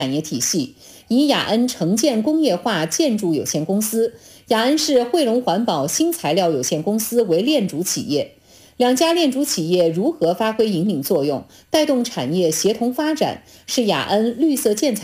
产业体系，以雅恩城建工业化建筑有限公司、雅恩市汇龙环保新材料有限公司为链主企业。两家链主企业如何发挥引领作用，带动产业协同发展，是雅恩绿色建材